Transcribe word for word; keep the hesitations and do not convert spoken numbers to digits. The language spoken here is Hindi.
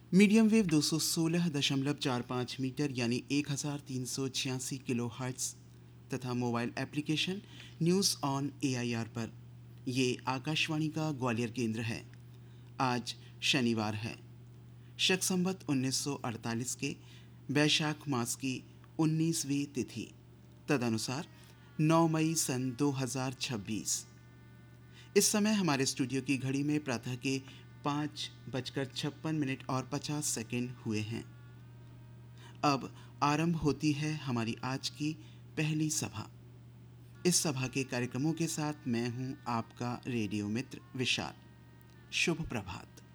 मीडियम वेव दो सौ सोलह दशमलव चार पाँच मीटर यानी एक हज़ार तीन सौ छियासी किलो हर्ट्स तथा mobile application news on AIR पर। ये आकाशवाणी का ग्वालियर केंद्र है। आज शनिवार है, शक संवत उन्नीस सौ अड़तालीस के वैशाख मास की उन्नीसवीं तिथि, तदनुसार नौ मई सन दो हज़ार छब्बीस। इस समय हमारे स्टूडियो की घड़ी में प्रातः के पाँच बजकर छप्पन मिनट और पचास सेकंड हुए हैं। अब आरंभ होती है हमारी आज की पहली सभा। इस सभा के कार्यक्रमों के साथ मैं हूं आपका रेडियो मित्र विशाल। शुभ प्रभात।